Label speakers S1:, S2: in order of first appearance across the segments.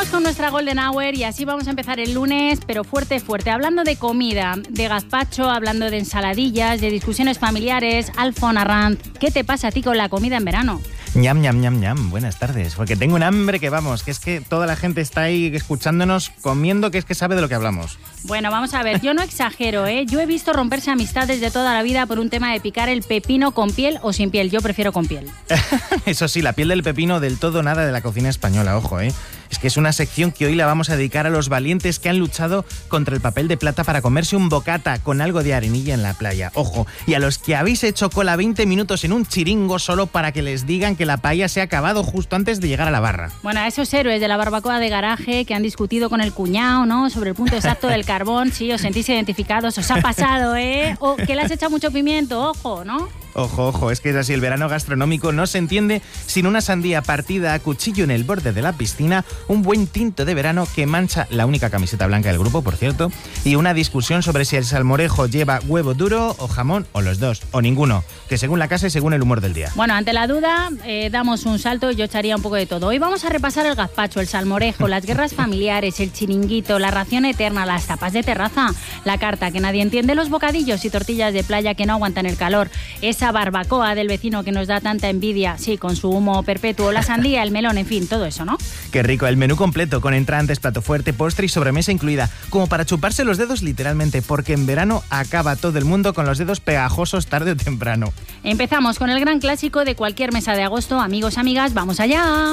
S1: Vamos con nuestra Golden Hour y así vamos a empezar el lunes, pero fuerte, fuerte. Hablando de comida, de gazpacho, hablando de ensaladillas, de discusiones familiares. Alfon Arranz, ¿qué te pasa a ti con la comida en verano?
S2: Ñam, ñam, ñam, ñam. Buenas tardes. Porque tengo un hambre que vamos, que es que toda la gente está ahí escuchándonos, comiendo, que es que sabe de lo que hablamos.
S1: Bueno, vamos a ver, yo no exagero, ¿eh? Yo he visto romperse amistades de toda la vida por un tema de picar el pepino con piel o sin piel. Yo prefiero con piel.
S2: Eso sí, la piel del pepino del todo nada de la cocina española, ojo, ¿eh? Es que es una sección que hoy la vamos a dedicar a los valientes que han luchado contra el papel de plata para comerse un bocata con algo de arenilla en la playa. Ojo, y a los que habéis hecho cola 20 minutos en un chiringo solo para que les digan que la paella se ha acabado justo antes de llegar a la barra.
S1: Bueno, a esos héroes de la barbacoa de garaje que han discutido con el cuñado, ¿no? Sobre el punto exacto del carbón, sí, os sentís identificados, os ha pasado, ¿eh? O que le has echado mucho pimiento, ojo, ¿no?
S2: Ojo, ojo, es que es así, el verano gastronómico no se entiende sin una sandía partida a cuchillo en el borde de la piscina, un buen tinto de verano que mancha la única camiseta blanca del grupo, por cierto, y una discusión sobre si el salmorejo lleva huevo duro o jamón o los dos, o ninguno, que según la casa y según el humor del día.
S1: Bueno, ante la duda, damos un salto y yo echaría un poco de todo. Hoy vamos a repasar el gazpacho, el salmorejo, las guerras familiares, el chiringuito, la ración eterna, las tapas de terraza, la carta que nadie entiende, los bocadillos y tortillas de playa que no aguantan el calor, esa barbacoa del vecino que nos da tanta envidia, sí, con su humo perpetuo, la sandía, el melón, en fin, todo eso, ¿no?
S2: Qué rico, el menú completo, con entrantes, plato fuerte, postre y sobremesa incluida, como para chuparse los dedos literalmente, porque en verano acaba todo el mundo con los dedos pegajosos tarde o temprano.
S1: Empezamos con el gran clásico de cualquier mesa de agosto. Amigos, amigas, ¡vamos allá!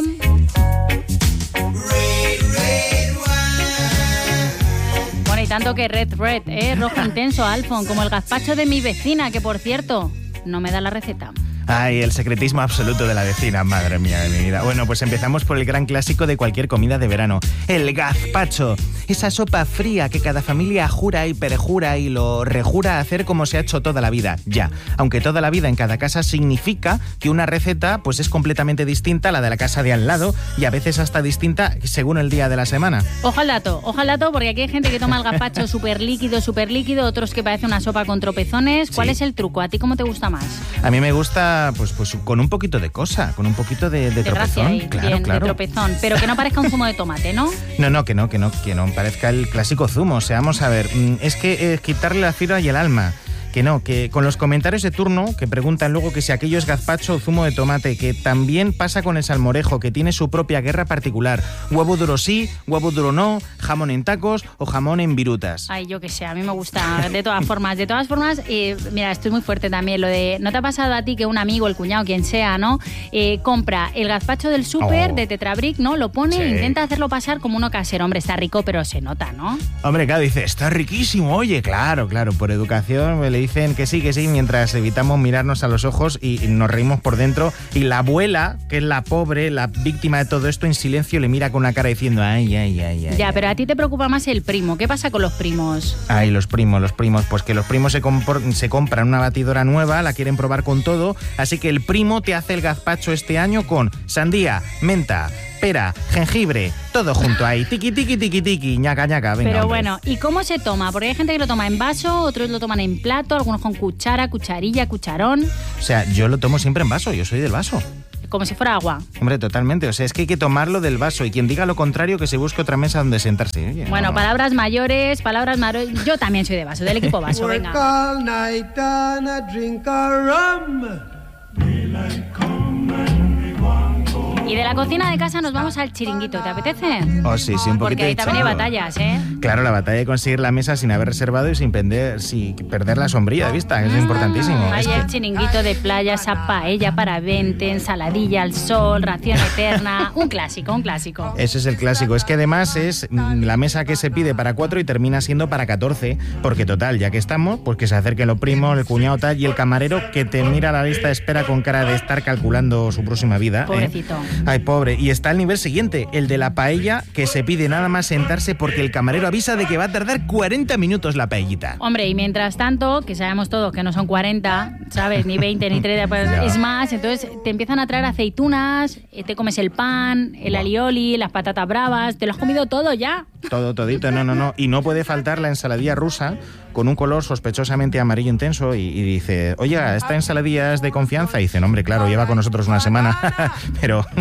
S1: Bueno, y tanto que red, rojo intenso, Alfon, como el gazpacho de mi vecina, que por cierto, no me da la receta.
S2: Ay, el secretismo absoluto de la vecina, madre mía de mi vida. Bueno, pues empezamos por el gran clásico de cualquier comida de verano, el gazpacho. Esa sopa fría que cada familia jura y perjura y lo rejura hacer como se ha hecho toda la vida, ya. Aunque toda la vida en cada casa significa que una receta pues es completamente distinta a la de la casa de al lado y a veces hasta distinta según el día de la semana.
S1: Ojo al dato, porque aquí hay gente que toma el gazpacho súper líquido, otros que parece una sopa con tropezones. ¿Cuál es el truco? ¿A ti cómo te gusta más?
S2: A mí me gusta pues con un poquito de cosa, con un poquito de tropezón.
S1: Ahí,
S2: claro,
S1: bien,
S2: claro.
S1: De tropezón, pero que no parezca un zumo de tomate, ¿no?
S2: No, que no parezca el clásico zumo. O sea, vamos a ver, es que quitarle la fibra y el alma. Que con los comentarios de turno que preguntan luego que si aquello es gazpacho o zumo de tomate, que también pasa con el salmorejo, que tiene su propia guerra particular. Huevo duro sí, huevo duro no, jamón en tacos o jamón en virutas.
S1: Ay, yo qué sé, a mí me gusta de todas formas. Mira, estoy muy fuerte también. Lo de, ¿no te ha pasado a ti que un amigo, el cuñado, quien sea, ¿no? Compra el gazpacho del súper de Tetrabric, ¿no? Lo pone e intenta hacerlo pasar como uno casero. Hombre, está rico, pero se nota, ¿no?
S2: Hombre, claro, dice, está riquísimo. Oye, claro, por educación le dicen que sí, mientras evitamos mirarnos a los ojos y nos reímos por dentro. Y la abuela, que es la pobre, la víctima de todo esto, en silencio le mira con una cara diciendo ay.
S1: Ya, pero a ti te preocupa más el primo. ¿Qué pasa con los primos?
S2: Ay, los primos. Pues que los primos se compran una batidora nueva, la quieren probar con todo, así que el primo te hace el gazpacho este año con sandía, menta, pera, jengibre, todo junto ahí, tiqui, ñaca, venga.
S1: Pero
S2: hombre.
S1: Bueno, ¿y cómo se toma? Porque hay gente que lo toma en vaso, otros lo toman en plato, algunos con cuchara, cucharilla, cucharón.
S2: O sea, yo lo tomo siempre en vaso, yo soy del vaso.
S1: Como si fuera agua.
S2: Hombre, totalmente, o sea, es que hay que tomarlo del vaso y quien diga lo contrario que se busque otra mesa donde sentarse. Oye,
S1: bueno,
S2: no.
S1: palabras mayores, yo también soy de vaso, del equipo vaso, venga. Y de la cocina de casa nos vamos al chiringuito, ¿te apetece?
S2: Oh, sí, un poquito.
S1: Porque ahí también hay batallas, ¿eh?
S2: Claro, la batalla de conseguir la mesa sin haber reservado y sin perder la sombrilla de vista, eso es importantísimo.
S1: Hay el chiringuito de playa, esa paella para 20, ensaladilla al sol, ración eterna, un clásico.
S2: Ese es el clásico, es que además es la mesa que se pide para 4 y termina siendo para 14, porque total, ya que estamos, pues que se acerquen los primos, el cuñado tal y el camarero que te mira la lista de espera con cara de estar calculando su próxima vida.
S1: Pobrecito.
S2: Ay, pobre. Y está el nivel siguiente, el de la paella, que se pide nada más sentarse porque el camarero avisa de que va a tardar 40 minutos la paellita.
S1: Hombre, y mientras tanto, que sabemos todos que no son 40, ¿sabes? Ni 20, ni 30, pues no. Es más, entonces te empiezan a traer aceitunas, te comes el pan, el alioli, las patatas bravas, te lo has comido todo ya.
S2: Todo, todito, no. Y no puede faltar la ensaladilla rusa con un color sospechosamente amarillo intenso y dice, oye, ¿esta ensaladilla es de confianza? Y dice, no, hombre, claro, lleva con nosotros una semana, pero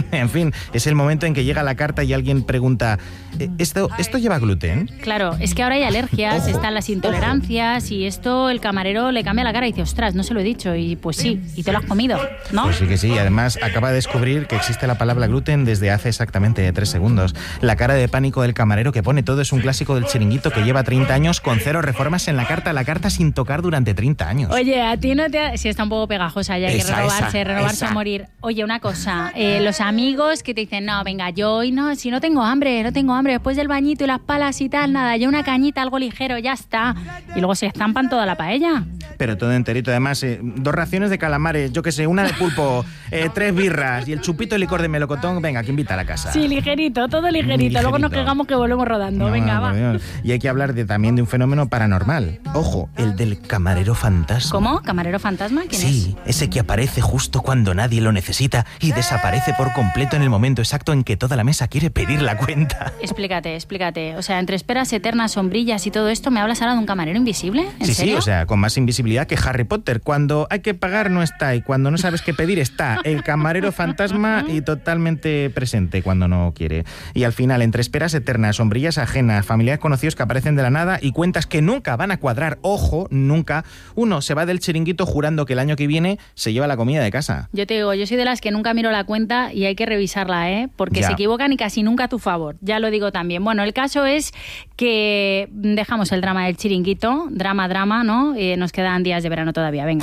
S2: En fin, es el momento en que llega la carta y alguien pregunta, ¿esto lleva gluten?
S1: Claro, es que ahora hay alergias, están las intolerancias y esto el camarero le cambia la cara y dice, ostras, no se lo he dicho. Y pues sí, y te lo has comido, ¿no?
S2: Pues sí que sí, además acaba de descubrir que existe la palabra gluten desde hace exactamente 3 segundos. La cara de pánico del camarero que pone todo es un clásico del Chiringuito que lleva 30 años con 0 reformas en la carta sin tocar durante 30 años.
S1: Oye, a ti no te... Sí, está un poco pegajosa, ya hay que renovarse a morir. Oye, una cosa, los amigos que te dicen, no, venga, yo hoy no, si no tengo hambre, después del bañito y las palas y tal, nada, yo una cañita, algo ligero, ya está. Y luego se estampan toda la paella.
S2: Pero todo enterito, además, 2 raciones de calamares, yo qué sé, una de pulpo, 3 birras y el chupito de licor de melocotón, venga, que invita a la casa.
S1: Sí, ligerito, todo ligerito. Luego nos quejamos que volvemos rodando, no, venga, va.
S2: Dios. Y hay que hablar también de un fenómeno paranormal. Ojo, el del camarero fantasma.
S1: ¿Cómo? ¿Camarero fantasma? ¿Quién es?
S2: Sí, ese que aparece justo cuando nadie lo necesita y desaparece por completo en el momento exacto en que toda la mesa quiere pedir la cuenta.
S1: Explícate. O sea, entre esperas eternas, sombrillas y todo esto, ¿me hablas ahora de un camarero invisible? ¿En serio?
S2: Sí, o sea, con más invisibilidad que Harry Potter. Cuando hay que pagar no está y cuando no sabes qué pedir está. El camarero fantasma y totalmente presente cuando no quiere. Y al final, entre esperas eternas, sombrillas ajenas, familiares conocidos que aparecen de la nada y cuentas que nunca van a cuadrar, ojo, nunca, uno se va del Chiringuito jurando que el año que viene se lleva la comida de casa.
S1: Yo te digo, yo soy de las que nunca miro la cuenta y hay que revisarla, porque se equivocan y casi nunca a tu favor. Ya lo digo también. Bueno, el caso es que dejamos el drama del Chiringuito, drama, ¿no? Nos quedan días de verano todavía, venga.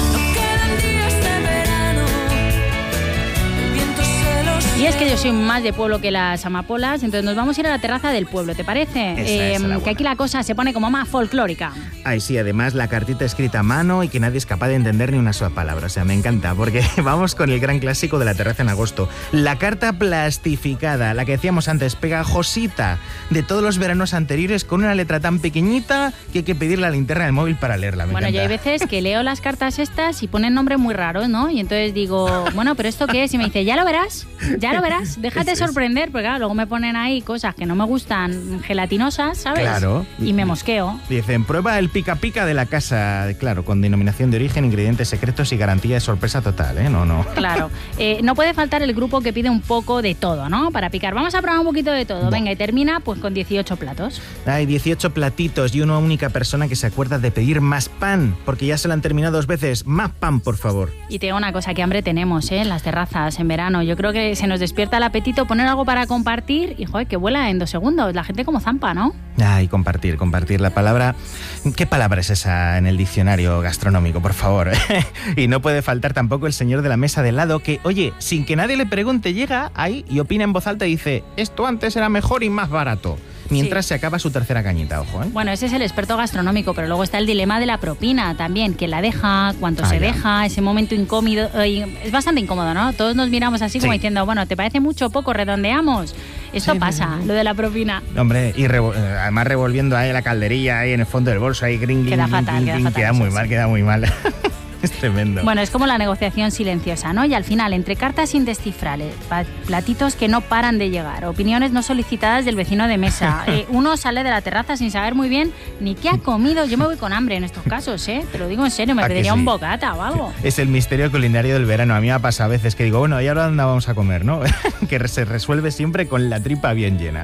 S1: Y es que yo soy más de pueblo que las amapolas, entonces nos vamos a ir a la terraza del pueblo, ¿te parece? Que aquí la cosa se pone como más folclórica.
S2: Ay, sí, además la cartita escrita a mano y que nadie es capaz de entender ni una sola palabra. O sea, me encanta, porque vamos con el gran clásico de la terraza en agosto. La carta plastificada, la que decíamos antes, pegajosita, de todos los veranos anteriores, con una letra tan pequeñita que hay que pedir la linterna del móvil para leerla.
S1: Bueno, yo hay veces que leo las cartas estas y ponen nombres muy raros, ¿no? Y entonces digo, bueno, ¿pero esto qué es? Y me dice, ya lo verás, déjate sorprender, porque claro, luego me ponen ahí cosas que no me gustan, gelatinosas, ¿sabes?
S2: Claro.
S1: Y me mosqueo.
S2: Dicen, prueba el pica pica de la casa, claro, con denominación de origen, ingredientes secretos y garantía de sorpresa total, ¿eh? No.
S1: Claro. No puede faltar el grupo que pide un poco de todo, ¿no? Para picar. Vamos a probar un poquito de todo. Venga, y termina pues con 18 platos.
S2: Hay 18 platitos y una única persona que se acuerda de pedir más pan, porque ya se lo han terminado 2 veces. Más pan, por favor.
S1: Y te digo una cosa, que hambre tenemos, en las terrazas, en verano. Yo creo que se nos despierta el apetito, poner algo para compartir y, joder, que vuela en 2 segundos. La gente como zampa, ¿no?
S2: Ay, compartir. La palabra... ¿Qué palabra es esa en el diccionario gastronómico, por favor? Y no puede faltar tampoco el señor de la mesa de al lado que, oye, sin que nadie le pregunte, llega ahí y opina en voz alta y dice, esto antes era mejor y más barato. Mientras se acaba su tercera cañita, ojo, ¿eh?
S1: Bueno, ese es el experto gastronómico, pero luego está el dilema de la propina también, quién la deja, cuánto se deja, ese momento incómodo. Es bastante incómodo, ¿no? Todos nos miramos así como diciendo, bueno, ¿te parece mucho o poco? Redondeamos. Esto pasa, lo de la propina.
S2: Hombre, y además revolviendo ahí la calderilla ahí en el fondo del bolso, ahí
S1: queda fatal.
S2: Queda muy mal. Es tremendo.
S1: Bueno, es como la negociación silenciosa, ¿no? Y al final, entre cartas indescifrables, platitos que no paran de llegar, opiniones no solicitadas del vecino de mesa, uno sale de la terraza sin saber muy bien ni qué ha comido. Yo me voy con hambre en estos casos, ¿eh? Te lo digo en serio, me pediría un bocata o algo.
S2: Es el misterio culinario del verano. A mí me ha pasado a veces que digo, bueno, ¿y ahora dónde vamos a comer, no? Que se resuelve siempre con la tripa bien llena.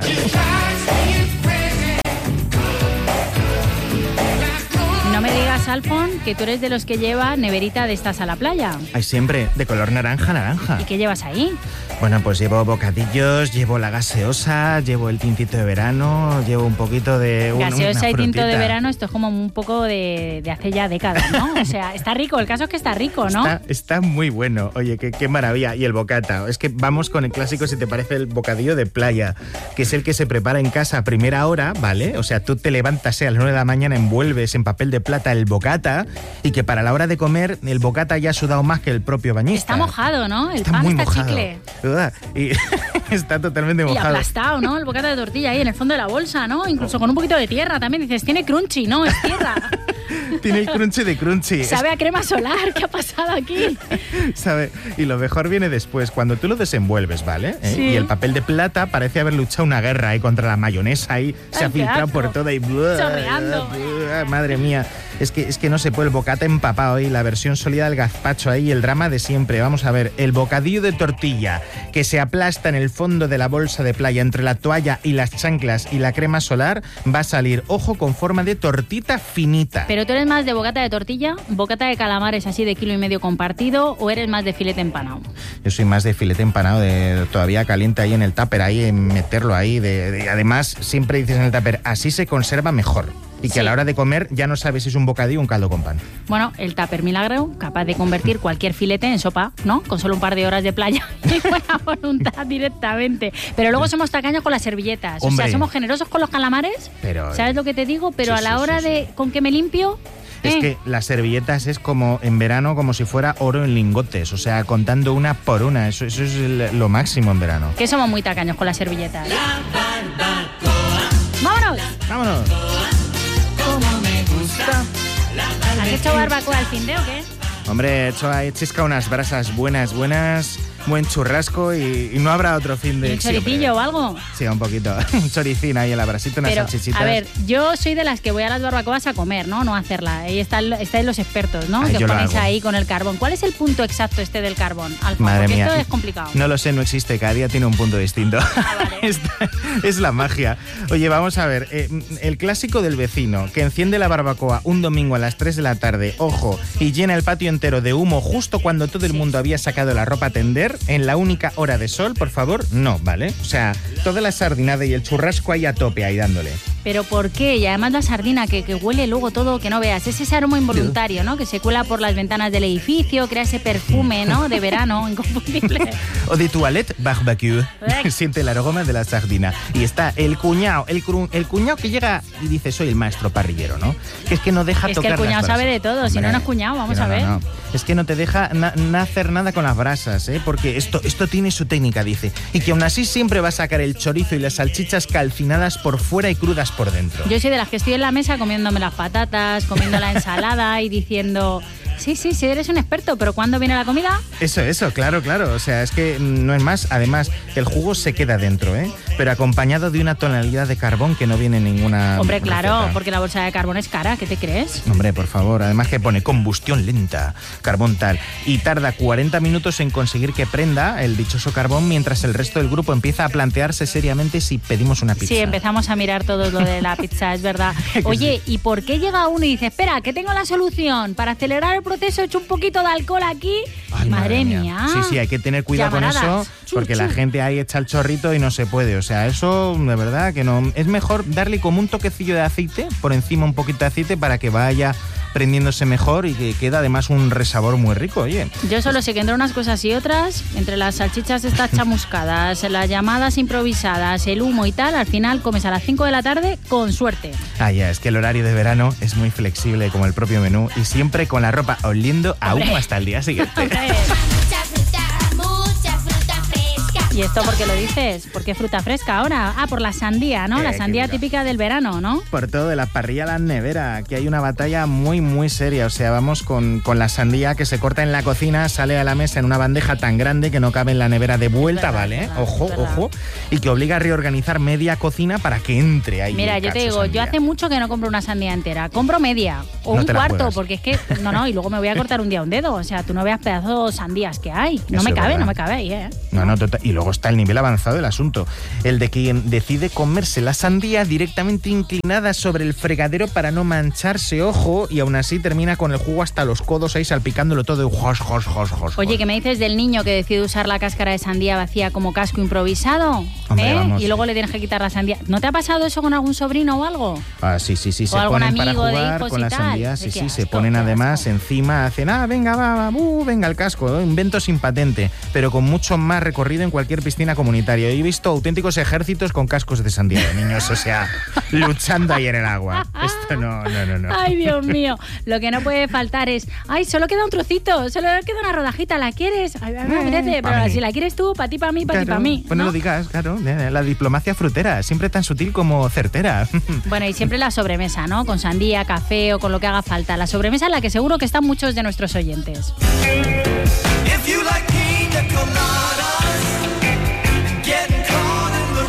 S1: No me digas, Alfon, que tú eres de los que lleva neverita de estas a la playa.
S2: Ay, siempre, de color naranja.
S1: ¿Y qué llevas ahí?
S2: Bueno, pues llevo bocadillos, llevo la gaseosa, llevo el tintito de verano, llevo un poquito de...
S1: Gaseosa y tinto de verano, esto es como un poco de hace ya décadas, ¿no? O sea, está rico, el caso es que está rico, ¿no?
S2: Está muy bueno, oye, qué maravilla. Y el bocata, es que vamos con el clásico, si te parece, el bocadillo de playa, que es el que se prepara en casa a primera hora, ¿vale? O sea, tú te levantas a las 9 de la mañana, envuelves en papel de plata el bocata y que para la hora de comer el bocata ya ha sudado más que el propio bañista.
S1: Está mojado, ¿no? El
S2: está
S1: pan
S2: muy
S1: está
S2: mojado.
S1: Chicle.
S2: Y está totalmente mojado.
S1: Y aplastado, ¿no? El bocata de tortilla ahí en el fondo de la bolsa, ¿no? Incluso con un poquito de tierra también. Dices, tiene crunchy, no, es tierra.
S2: Tiene el crunchy de crunchy.
S1: Sabe a crema solar, ¿qué ha pasado aquí?
S2: Sabe, y lo mejor viene después, cuando tú lo desenvuelves, ¿vale?
S1: Sí.
S2: Y el papel de plata parece haber luchado una guerra ahí contra la mayonesa ahí, se ha filtrado por toda y...
S1: Chorreando.
S2: Madre mía. Es que no se puede, el bocata empapado ahí, la versión sólida del gazpacho ahí, el drama de siempre. Vamos a ver, el bocadillo de tortilla que se aplasta en el fondo de la bolsa de playa entre la toalla y las chanclas y la crema solar va a salir, ojo, con forma de tortita finita.
S1: ¿Pero tú eres más de bocata de tortilla, bocata de calamares así de 1,5 kg compartido o eres más de filete empanado?
S2: Yo soy más de filete empanado, de todavía caliente ahí en el tupper, ahí meterlo ahí. Además, siempre dices en el tupper, así se conserva mejor. Y que a la hora de comer ya no sabes si es un bocadillo o un caldo con pan.
S1: Bueno, el tupper milagro, capaz de convertir cualquier filete en sopa, ¿no? Con solo un par de horas de playa y buena voluntad directamente. Pero luego somos tacaños con las servilletas. Hombre. O sea, somos generosos con los calamares. Pero, ¿sabes lo que te digo? Pero sí, a la hora de con que me limpio...
S2: Es que las servilletas es como en verano, como si fuera oro en lingotes, o sea, contando una por una. Eso es lo máximo en verano.
S1: Que somos muy tacaños con las servilletas. ¡Vámonos!
S2: ¡Vámonos!
S1: Como me gusta. ¿Has hecho barbacoa al fin de o qué?
S2: Hombre, he chiscado unas brasas buenas, buen churrasco y no habrá otro fin de...
S1: ¿Un choricillo o algo?
S2: Sí, un poquito. Un choricín ahí en la brasita, unas salchichitas.
S1: A ver, yo soy de las que voy a las barbacoas a comer, ¿no? No a hacerla. Ahí están los expertos, ¿no?
S2: Ay,
S1: que os ponéis ahí con el carbón. ¿Cuál es el punto exacto del carbón, Alfonso?
S2: Madre
S1: Porque
S2: mía,
S1: esto es complicado.
S2: No lo sé, no existe. Cada día tiene un punto distinto.
S1: Vale.
S2: Es la magia. Oye, vamos a ver. El clásico del vecino que enciende la barbacoa un domingo a las 3 de la tarde, ojo, y llena el patio entero de humo justo cuando todo el mundo había sacado la ropa a tender, en la única hora de sol, por favor, no, ¿vale? O sea, toda la sardinada y el churrasco ahí a tope, ahí dándole.
S1: ¿Pero por qué? Y además la sardina, que huele luego todo, que no veas. Es ese aroma involuntario, ¿no? Que se cuela por las ventanas del edificio, crea ese perfume, ¿no? De verano, inconfundible.
S2: O de toilette barbecue. Siente el aroma de la sardina. Y está el cuñado que llega y dice, soy el maestro parrillero, ¿no? Que es que no deja tocar las brasas. Es que el cuñado
S1: sabe de todo, hombre, si no es cuñado, vamos a ver. No.
S2: Es que no te deja hacer nada con las brasas, ¿eh? Porque esto tiene su técnica, dice. Y que aún así siempre va a sacar el chorizo y las salchichas calcinadas por fuera y crudas por dentro.
S1: Yo soy de las que estoy en la mesa comiéndome las patatas, comiendo la ensalada y diciendo... Sí, eres un experto, pero ¿cuándo viene la comida?
S2: Eso, claro. O sea, es que no es más. Además, el jugo se queda dentro, ¿eh? Pero acompañado de una tonalidad de carbón que no viene en ninguna...
S1: Hombre, claro,
S2: receta.
S1: Porque la bolsa de carbón es cara, ¿qué te crees?
S2: Hombre, por favor. Además que pone combustión lenta, carbón tal. Y tarda 40 minutos en conseguir que prenda el dichoso carbón mientras el resto del grupo empieza a plantearse seriamente si pedimos una pizza.
S1: Sí, empezamos a mirar todo lo de la pizza, es verdad. Oye, sí. ¿Y por qué llega uno y dice, espera, que tengo la solución para acelerar el proceso, he hecho un poquito de alcohol aquí?
S2: Ay, madre mía. Sí, hay que tener cuidado
S1: Llamaradas.
S2: Con eso, porque la gente ahí echa el chorrito y no se puede. O sea, eso de verdad que no. Es mejor darle como un toquecillo de aceite, por encima un poquito de aceite para que vaya prendiéndose mejor y que queda además un resabor muy rico, oye.
S1: Yo solo sé que entre unas cosas y otras, entre las salchichas estas chamuscadas, las llamadas improvisadas, el humo y tal, al final comes a las 5 de la tarde con suerte.
S2: Ya, es que el horario de verano es muy flexible como el propio menú y siempre con la ropa oliendo a humo hasta el día siguiente.
S1: ¿Y esto por qué lo dices? ¿Por qué fruta fresca ahora? Por la sandía, ¿no? La sandía típica del verano, ¿no?
S2: Por todo, de la parrilla a la nevera. Aquí hay una batalla muy, muy seria. O sea, vamos con la sandía que se corta en la cocina, sale a la mesa en una bandeja tan grande que no cabe en la nevera de vuelta, ¿vale? Ojo. Y que obliga a reorganizar media cocina para que entre ahí.
S1: Mira, yo te digo, yo hace mucho que no compro una sandía entera. Compro media o un cuarto, porque es que... No, y luego me voy a cortar un día un dedo. O sea, tú no veas pedazos sandías que hay. No me cabe ahí, ¿eh?
S2: No, total. Y luego está el nivel avanzado del asunto. El de quien decide comerse la sandía directamente inclinada sobre el fregadero para no mancharse, ojo, y aún así termina con el jugo hasta los codos ahí salpicándolo todo.
S1: Oye, ¿qué me dices del niño que decide usar la cáscara de sandía vacía como casco improvisado?
S2: Hombre, vamos.
S1: Y luego le tienes que quitar la sandía. ¿No te ha pasado eso con algún sobrino o algo?
S2: Sí. Se
S1: ponen
S2: para jugar con la sandía. Sí, se ponen además encima, hacen, venga, venga el casco, invento sin patente, pero con mucho más recorrido en cualquier piscina comunitaria. He visto auténticos ejércitos con cascos de sandía de niños, o sea, luchando ahí en el agua. Esto no.
S1: Ay, Dios mío. Lo que no puede faltar es, solo queda un trocito, solo queda una rodajita, ¿la quieres? Mírate, pero si la quieres tú, para ti, para mí, para ti, para mí.
S2: Pues no lo digas, claro. La diplomacia frutera, siempre tan sutil como certera.
S1: Bueno, y siempre la sobremesa, ¿no? Con sandía, café o con lo que haga falta. La sobremesa en la que seguro que están muchos de nuestros oyentes.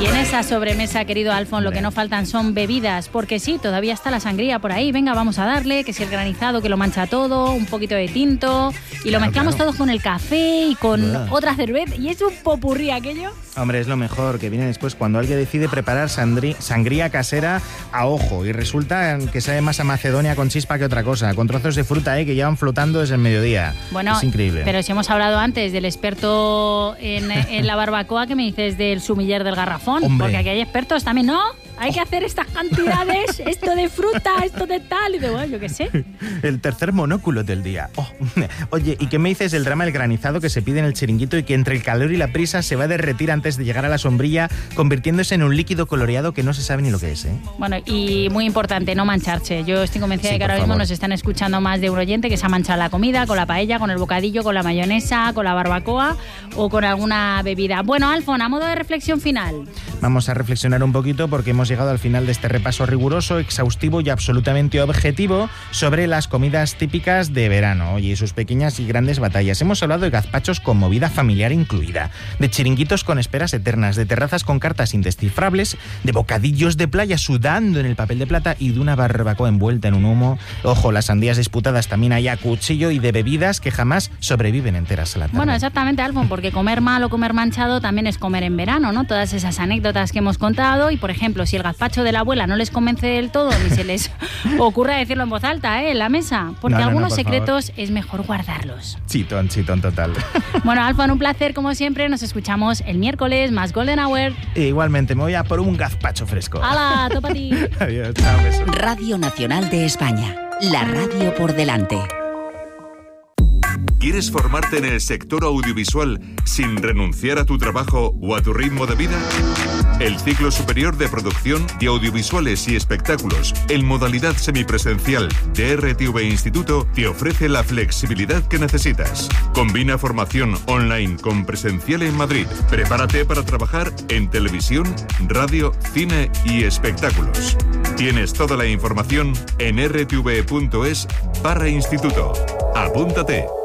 S1: Y en esa sobremesa, querido Alfon, lo que no faltan son bebidas, porque sí, todavía está la sangría por ahí. Venga, vamos a darle, que si el granizado que lo mancha todo, un poquito de tinto, y lo mezclamos todos con el café y con otra cerveza, y es un popurrí aquello.
S2: Hombre, es lo mejor, que viene después cuando alguien decide preparar sangría casera a ojo, y resulta que sabe más a Macedonia con chispa que otra cosa, con trozos de fruta que llevan flotando desde el mediodía.
S1: Bueno,
S2: es increíble.
S1: Pero si hemos hablado antes del experto en la barbacoa, ¿qué me dices del sumiller del garrafón?
S2: Hombre.
S1: Porque aquí hay expertos también, ¿no? Hay que hacer estas cantidades, esto de fruta, esto de tal, y de bueno, yo qué sé.
S2: El tercer monóculo del día. Oye, ¿y qué me dices del drama del granizado que se pide en el chiringuito y que entre el calor y la prisa se va a derretir antes de llegar a la sombrilla, convirtiéndose en un líquido coloreado que no se sabe ni lo que es, ¿eh?
S1: Bueno, y muy importante, no mancharse. Yo estoy convencida de que ahora mismo nos están escuchando más de un oyente que se ha manchado la comida, con la paella, con el bocadillo, con la mayonesa, con la barbacoa o con alguna bebida. Bueno, Alfon, a modo de reflexión final.
S2: Vamos a reflexionar un poquito porque hemos llegado al final de este repaso riguroso, exhaustivo y absolutamente objetivo sobre las comidas típicas de verano y sus pequeñas y grandes batallas. Hemos hablado de gazpachos con movida familiar incluida, de chiringuitos con esperas eternas, de terrazas con cartas indescifrables, de bocadillos de playa sudando en el papel de plata y de una barbacoa envuelta en un humo. Ojo, las sandías disputadas también hay a cuchillo y de bebidas que jamás sobreviven enteras a la tarde.
S1: Bueno, exactamente, Alfon, porque comer mal o comer manchado también es comer en verano, ¿no? Todas esas anécdotas que hemos contado y, por ejemplo, si el gazpacho de la abuela no les convence del todo ni se les ocurra decirlo en voz alta, en la mesa, porque algunos secretos es mejor guardarlos.
S2: Chitón total.
S1: Bueno, Alfon, un placer como siempre, nos escuchamos el miércoles, más Golden Hour.
S2: Igualmente, me voy a por un gazpacho fresco.
S1: ¡Hala, topa a ti!
S2: Adiós, chao, besos.
S3: Radio Nacional de España, la radio por delante.
S4: ¿Quieres formarte en el sector audiovisual sin renunciar a tu trabajo o a tu ritmo de vida? El ciclo superior de producción de audiovisuales y espectáculos en modalidad semipresencial de RTV Instituto te ofrece la flexibilidad que necesitas. Combina formación online con presencial en Madrid. Prepárate para trabajar en televisión, radio, cine y espectáculos. Tienes toda la información en rtv.es/instituto. ¡Apúntate!